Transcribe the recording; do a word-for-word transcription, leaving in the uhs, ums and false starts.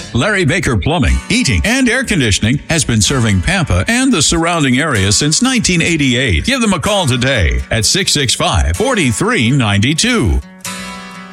Larry Baker Plumbing, Heating, and Air Conditioning has been serving Pampa and the surrounding area since nineteen eighty-eight. Give them a call today at six six five, four three nine two.